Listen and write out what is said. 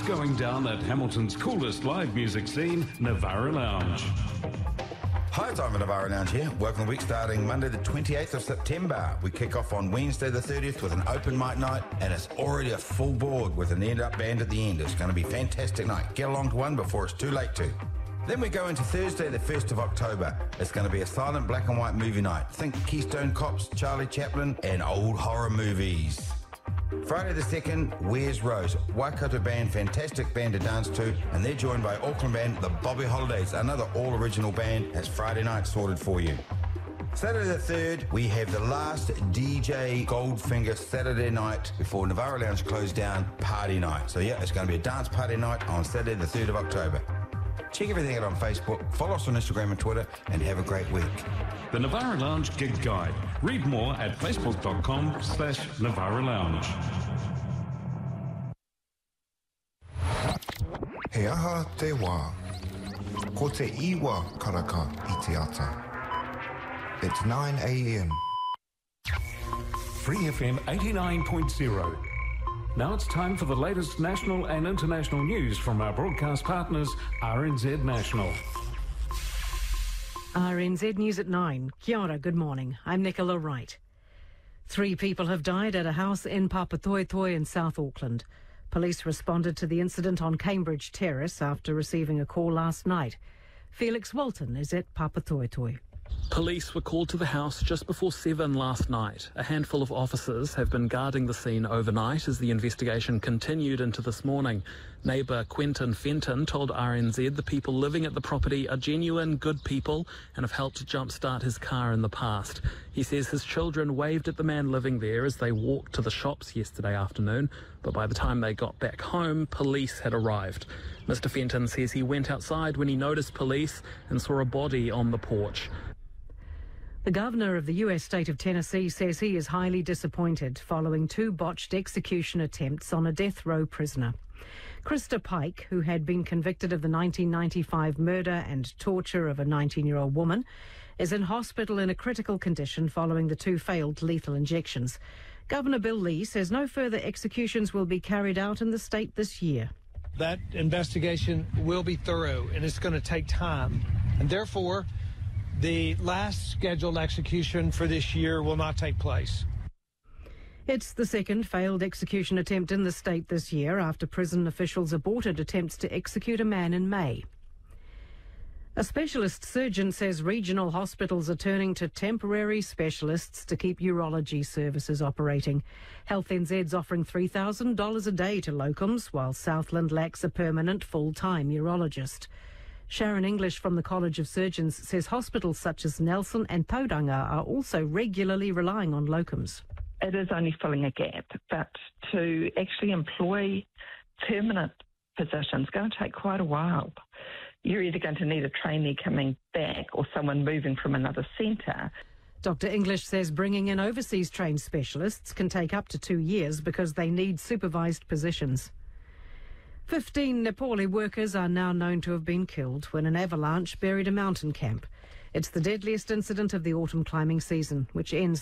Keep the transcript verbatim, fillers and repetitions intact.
going down at Hamilton's coolest live music scene, Navara Lounge. Hi, it's Ivan Navara Lounge here. Welcome to the week starting Monday the twenty-eighth of September. We kick off on Wednesday the thirtieth with an open mic night, and it's already a full board with an end-up band at the end. It's going to be a fantastic night. Get along to one before it's too late to. Then we go into Thursday the first of October. It's going to be a silent black and white movie night. Think Keystone Cops, Charlie Chaplin, and old horror movies. Friday the second, Where's Rose? Waikato band, fantastic band to dance to, and they're joined by Auckland band, the Bobby Holidays, another all-original band. That's Friday night sorted for you. Saturday the third, we have the last D J Goldfinger Saturday night before Navara Lounge closed down, party night. So yeah, it's going to be a dance party night on Saturday the third of October. Check everything out on Facebook, follow us on Instagram and Twitter, and have a great week. The Navara Lounge Gig Guide. Read more at facebook.com slash Navara Lounge. He aha te wā. Ko te iwa karaka I te ata. It's nine a m Free F M eighty-nine point zero. Now it's time for the latest national and international news from our broadcast partners, R N Z National. R N Z News at nine. Kia ora, good morning. I'm Nicola Wright. Three people have died at a house in Papatoetoe in South Auckland. Police responded to the incident on Cambridge Terrace after receiving a call last night. Felix Walton is at Papatoetoe. Police were called to the house just before seven last night. A handful of officers have been guarding the scene overnight as the investigation continued into this morning. Neighbour Quentin Fenton told R N Z the people living at the property are genuine, good people and have helped jumpstart his car in the past. He says his children waved at the man living there as they walked to the shops yesterday afternoon, but by the time they got back home, police had arrived. Mister Fenton says he went outside when he noticed police and saw a body on the porch. The governor of the U S state of Tennessee says he is highly disappointed following two botched execution attempts on a death row prisoner. Krista Pike, who had been convicted of the nineteen ninety-five murder and torture of a nineteen-year-old woman, is in hospital in a critical condition following the two failed lethal injections. Governor Bill Lee says no further executions will be carried out in the state this year. That investigation will be thorough and it's going to take time, and therefore the last scheduled execution for this year will not take place. It's the second failed execution attempt in the state this year after prison officials aborted attempts to execute a man in May. A specialist surgeon says regional hospitals are turning to temporary specialists to keep urology services operating. Health N Z's offering three thousand dollars a day to locums, while Southland lacks a permanent full-time urologist. Sharon English from the College of Surgeons says hospitals such as Nelson and Tauranga are also regularly relying on locums. It is only filling a gap, but to actually employ permanent positions is going to take quite a while. You're either going to need a trainee coming back or someone moving from another centre. Doctor English says bringing in overseas trained specialists can take up to two years because they need supervised positions. Fifteen Nepali workers are now known to have been killed when an avalanche buried a mountain camp. It's the deadliest incident of the autumn climbing season, which ends